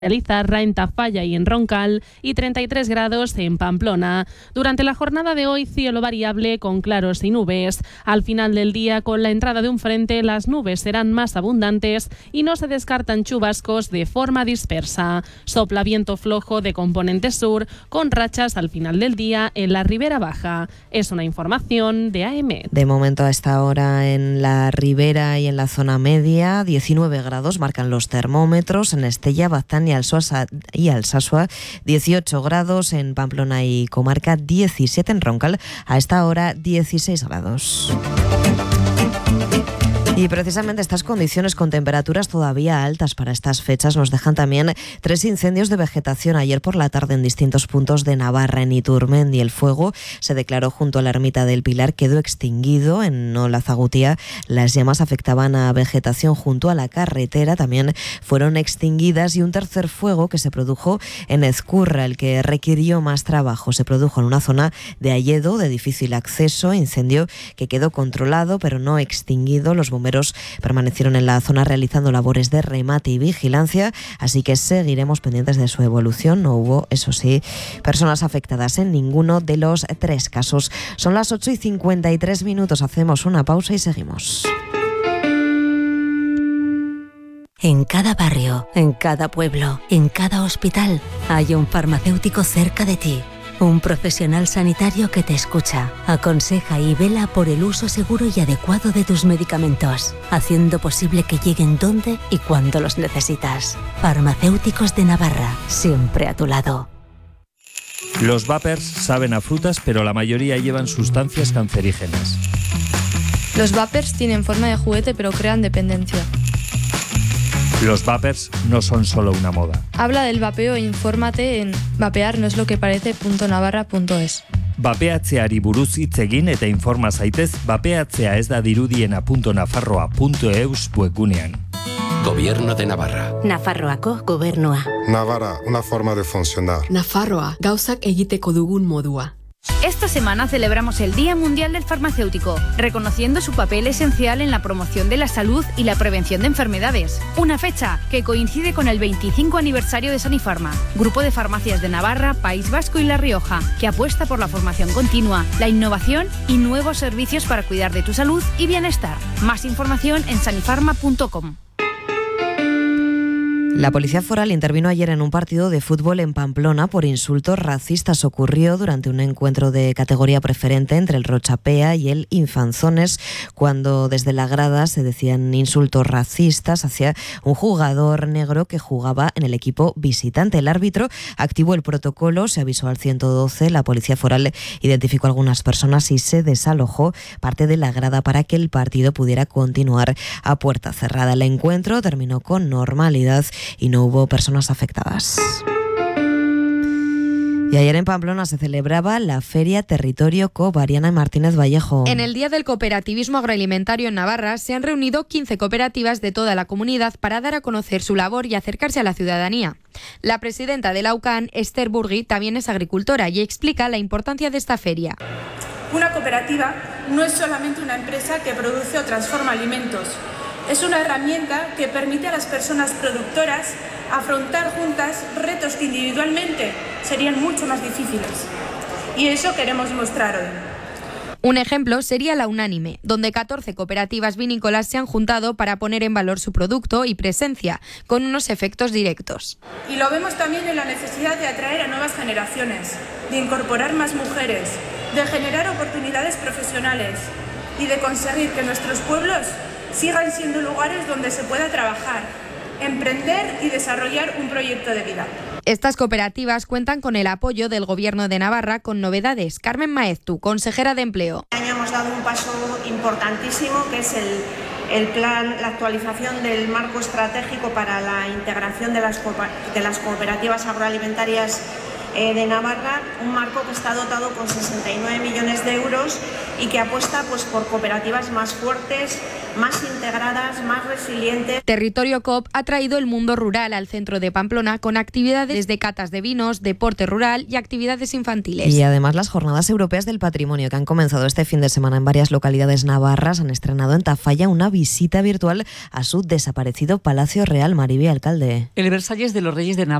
Lizarra, en Tafalla y en Roncal, y 33 grados en Pamplona. Durante la jornada de hoy, cielo variable con claros y nubes. Al final del día, con la entrada de un frente, las nubes serán más abundantes y no se descartan chubascos de forma dispersa. Sopla viento flojo de componente sur, con rachas al final del día en la Ribera Baja. Es una información de AEMET. De momento, a esta hora en la Ribera y en la zona media, 19 grados marcan los termómetros. En Estella, Baztán y Alsasua, 18 grados, en Pamplona y comarca 17, en Roncal a esta hora 16 grados. Y precisamente estas condiciones con temperaturas todavía altas para estas fechas nos dejan también 3 incendios de vegetación ayer por la tarde en distintos puntos de Navarra. En Iturmendi el fuego se declaró junto a la ermita del Pilar, quedó extinguido. En Olazagutia las llamas afectaban a vegetación junto a la carretera, también fueron extinguidas, y un tercer fuego que se produjo en Ezcurra, el que requirió más trabajo. Se produjo en una zona de Alledo de difícil acceso, incendio que quedó controlado pero no extinguido. Los bomberos permanecieron en la zona realizando labores de remate y vigilancia, así que seguiremos pendientes de su evolución. No hubo, eso sí, personas afectadas en ninguno de los 3 casos. Son las 8:53, hacemos una pausa y seguimos. En cada barrio, en cada pueblo, en cada hospital, hay un farmacéutico cerca de ti. Un profesional sanitario que te escucha, aconseja y vela por el uso seguro y adecuado de tus medicamentos, haciendo posible que lleguen donde y cuando los necesitas. Farmacéuticos de Navarra, siempre a tu lado. Los vapers saben a frutas, pero la mayoría llevan sustancias cancerígenas. Los vapers tienen forma de juguete, pero crean dependencia. Los vapers no son solo una moda. Habla del vapeo e infórmate en vapearnoesloqueparece.navarra.es. Vapeatzeari buruz hitz egin eta informa zaitez vapeatzea ez da dirudiena.nafarroa.eus webgunean. Gobierno de Navarra. Nafarroako gobernua. Navarra, una forma de funcionar. Nafarroa, gauzak egiteko dugun modua. Esta semana celebramos el Día Mundial del Farmacéutico, reconociendo su papel esencial en la promoción de la salud y la prevención de enfermedades. Una fecha que coincide con el 25 aniversario de Sanifarma, grupo de farmacias de Navarra, País Vasco y La Rioja, que apuesta por la formación continua, la innovación y nuevos servicios para cuidar de tu salud y bienestar. Más información en sanifarma.com. La Policía Foral intervino ayer en un partido de fútbol en Pamplona por insultos racistas. Ocurrió durante un encuentro de categoría preferente entre el Rochapea y el Infanzones, cuando desde la grada se decían insultos racistas hacia un jugador negro que jugaba en el equipo visitante. El árbitro activó el protocolo, se avisó al 112, la Policía Foral identificó a algunas personas y se desalojó parte de la grada para que el partido pudiera continuar a puerta cerrada. El encuentro terminó con normalidad y no hubo personas afectadas. Y ayer en Pamplona se celebraba la Feria Territorio COP. Ariana Martínez Vallejo. En el Día del Cooperativismo Agroalimentario en Navarra se han reunido 15 cooperativas de toda la comunidad para dar a conocer su labor y acercarse a la ciudadanía. La presidenta de la UCAN, Esther Burgui, también es agricultora y explica la importancia de esta feria. Una cooperativa no es solamente una empresa que produce o transforma alimentos. Es una herramienta que permite a las personas productoras afrontar juntas retos que individualmente serían mucho más difíciles. Y eso queremos mostrar hoy. Un ejemplo sería la Unánime, donde 14 cooperativas vinícolas se han juntado para poner en valor su producto y presencia, con unos efectos directos. Y lo vemos también en la necesidad de atraer a nuevas generaciones, de incorporar más mujeres, de generar oportunidades profesionales y de conseguir que nuestros pueblos sigan siendo lugares donde se pueda trabajar, emprender y desarrollar un proyecto de vida. Estas cooperativas cuentan con el apoyo del Gobierno de Navarra con novedades. Carmen Maeztu, consejera de Empleo. Este año hemos dado un paso importantísimo, que es el plan, la actualización del marco estratégico para la integración de las cooperativas agroalimentarias de Navarra, un marco que está dotado con 69 millones de euros y que apuesta por cooperativas más fuertes, más integradas, más resilientes. Territorio COP ha traído el mundo rural al centro de Pamplona con actividades de catas de vinos, deporte rural y actividades infantiles. Y además las Jornadas Europeas del Patrimonio, que han comenzado este fin de semana en varias localidades navarras, han estrenado en Tafalla una visita virtual a su desaparecido Palacio Real. Maribel, alcalde. El Versalles de los Reyes de Navarra